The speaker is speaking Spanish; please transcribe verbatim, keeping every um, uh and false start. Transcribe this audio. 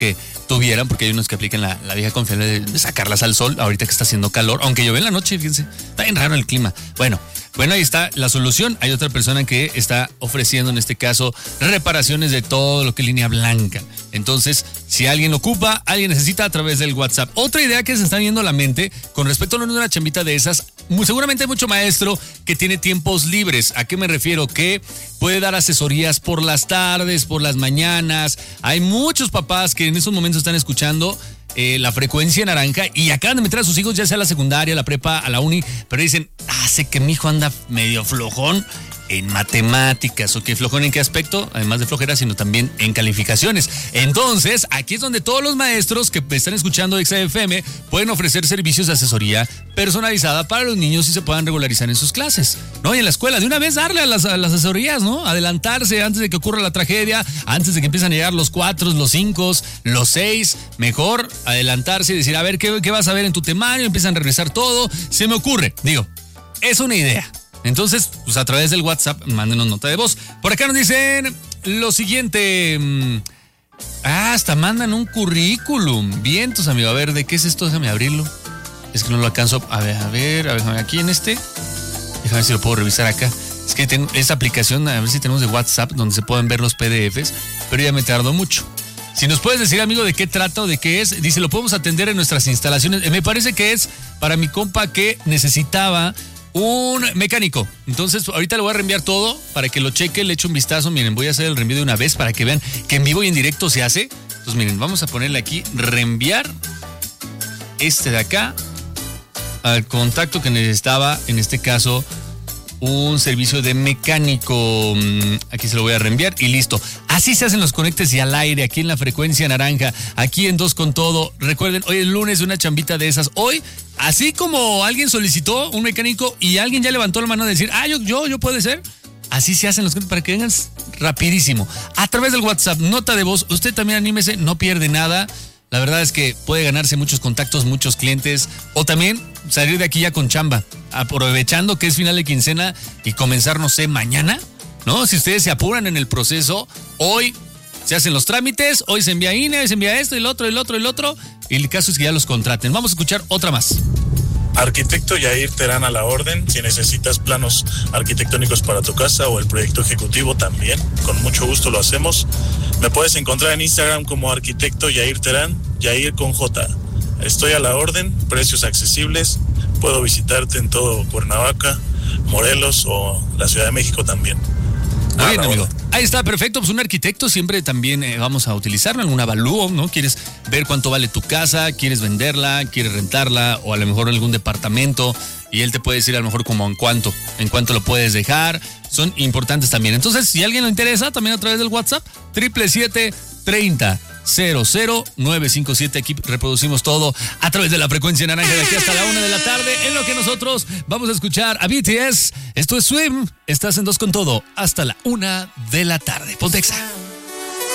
que tuvieran, porque hay unos que aplican la, la vieja confiable de sacarlas al sol ahorita que está haciendo calor, aunque llueve en la noche, fíjense, está bien raro el clima. Bueno, bueno, ahí está la solución. Hay otra persona que está ofreciendo en este caso reparaciones de todo lo que es línea blanca. Entonces, si alguien lo ocupa, alguien necesita, a través del WhatsApp. Otra idea que se está viendo a la mente con respecto a una chambita de esas, muy seguramente hay mucho maestro que tiene tiempos libres. ¿A qué me refiero? Que puede dar asesorías por las tardes, por las mañanas. Hay muchos papás que en esos momentos están escuchando eh, la frecuencia naranja y acaban de meter a sus hijos ya sea a la secundaria, a la prepa, a la uni, pero dicen, ah, sé que mi hijo anda medio flojón en matemáticas. ¿O qué flojón en qué aspecto? Además de flojera, sino también en calificaciones. Entonces, aquí es donde todos los maestros que están escuchando X F M pueden ofrecer servicios de asesoría personalizada para los niños y se puedan regularizar en sus clases, ¿no? Y en la escuela, de una vez darle a las, a las asesorías, ¿no? Adelantarse antes de que ocurra la tragedia, antes de que empiezan a llegar los cuatro, los cinco, los seis. Mejor adelantarse y decir, a ver, ¿qué, qué vas a ver en tu temario? Empiezan a revisar todo. Se me ocurre, digo, es una idea. Entonces, pues a través del WhatsApp, mándenos nota de voz. Por acá nos dicen lo siguiente. Ah, hasta mandan un currículum. Vientos, amigo. A ver, ¿de qué es esto? Déjame abrirlo. Es que no lo alcanzo. A ver, a ver, a ver, aquí en este. Déjame ver si lo puedo revisar acá. Es que tengo esta aplicación, a ver si tenemos de WhatsApp, donde se pueden ver los P D Fs, pero ya me tardó mucho. Si nos puedes decir, amigo, de qué trata o de qué es, dice, lo podemos atender en nuestras instalaciones. Me parece que es para mi compa que necesitaba un mecánico. Entonces, ahorita le voy a reenviar todo para que lo cheque, le eche un vistazo. Miren, voy a hacer el reenvío de una vez para que vean que en vivo y en directo se hace. Entonces, miren, vamos a ponerle aquí, reenviar este de acá al contacto que necesitaba, en este caso, un servicio de mecánico. Aquí se lo voy a reenviar y listo. Así se hacen los conectes y al aire, aquí en la frecuencia naranja, aquí en Dos con Todo. Recuerden, hoy es lunes, una chambita de esas. Hoy, así como alguien solicitó un mecánico y alguien ya levantó la mano de decir, ah, yo, yo, yo puede ser. Así se hacen los conectes para que vengan rapidísimo. A través del WhatsApp, nota de voz, usted también anímese, no pierde nada. La verdad es que puede ganarse muchos contactos, muchos clientes, o también salir de aquí ya con chamba, aprovechando que es final de quincena y comenzar, no sé, mañana, ¿no? Si ustedes se apuran en el proceso, hoy se hacen los trámites, hoy se envía I N E, hoy se envía esto, el otro, el otro, el otro, y el caso es que ya los contraten. Vamos a escuchar otra más. Arquitecto Yair Terán a la orden. Si necesitas planos arquitectónicos para tu casa o el proyecto ejecutivo también, con mucho gusto lo hacemos. Me puedes encontrar en Instagram como Arquitecto Yair Terán, Yair con J. Estoy a la orden, precios accesibles. Puedo visitarte en todo Cuernavaca, Morelos o la Ciudad de México también. Muy bien, amigo. Ahí está, perfecto. Pues un arquitecto siempre también eh, vamos a utilizarlo en un avalúo, ¿no? Quieres ver cuánto vale tu casa, quieres venderla, quieres rentarla o a lo mejor algún departamento y él te puede decir a lo mejor como en cuánto, en cuánto lo puedes dejar. Son importantes también. Entonces, si a alguien le interesa, también a través del WhatsApp, siete siete siete, treinta, cero cero, nueve cinco siete. Aquí reproducimos todo a través de la frecuencia naranja de aquí hasta la una de la tarde, en lo que nosotros vamos a escuchar a B T S. Esto es Swim. Estás en Dos con Todo hasta la una de la tarde. Ponte Exa.